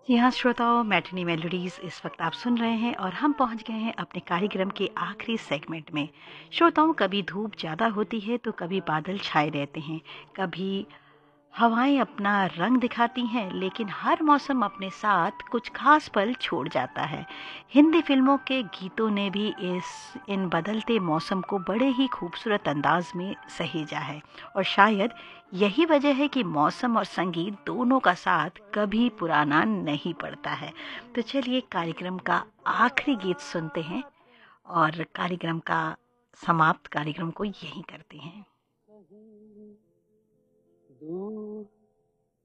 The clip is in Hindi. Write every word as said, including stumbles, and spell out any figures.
जी हाँ श्रोताओं, मैटिनी मेलोडीज इस वक्त आप सुन रहे हैं और हम पहुंच गए हैं अपने कार्यक्रम के आखिरी सेगमेंट में। श्रोताओं, कभी धूप ज़्यादा होती है तो कभी बादल छाए रहते हैं, कभी हवाएं अपना रंग दिखाती हैं, लेकिन हर मौसम अपने साथ कुछ खास पल छोड़ जाता है। हिंदी फिल्मों के गीतों ने भी इस इन बदलते मौसम को बड़े ही खूबसूरत अंदाज में सहेजा है, और शायद यही वजह है कि मौसम और संगीत दोनों का साथ कभी पुराना नहीं पड़ता है। तो चलिए कार्यक्रम का आखिरी गीत सुनते हैं और कार्यक्रम का समाप्त कार्यक्रम को यहीं करते हैं। कहीं दूर